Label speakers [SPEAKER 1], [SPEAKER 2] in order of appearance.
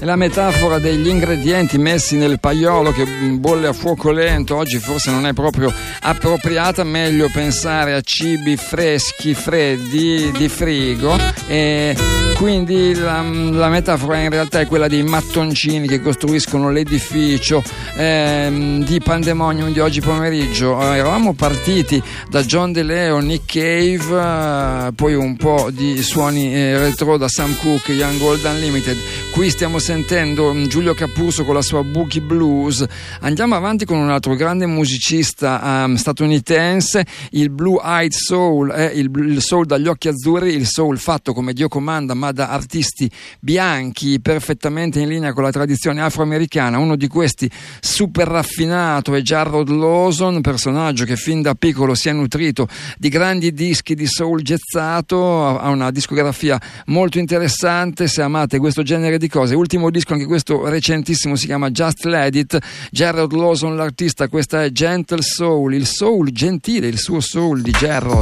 [SPEAKER 1] È la metafora degli ingredienti messi nel paiolo che bolle a fuoco lento. Oggi forse non è proprio appropriata, meglio pensare a cibi freschi, freddi, di frigo, e quindi la metafora in realtà è quella dei mattoncini che costruiscono l'edificio di Pandemonium di oggi pomeriggio. Eravamo partiti da John DeLeo, Nick Cave, poi un po' di suoni retro da Sam Cooke, Young Gold Unlimited. Qui stiamo sentendo Giulio Capurso con la sua Boogie Blues. Andiamo avanti con un altro grande musicista statunitense. Il Blue Eyed Soul è il soul dagli occhi azzurri, il soul fatto come Dio comanda ma da artisti bianchi, perfettamente in linea con la tradizione afroamericana. Uno di questi super raffinato è Jarrod Lawson, personaggio che fin da piccolo si è nutrito di grandi dischi di soul jazzato, ha una discografia molto interessante se amate questo genere di cose. Ultimo disco, anche questo recentissimo, si chiama Just Let It. Jarrod Lawson l'artista, questa è Gentle Soul, il soul gentile, il suo soul di Jarrod.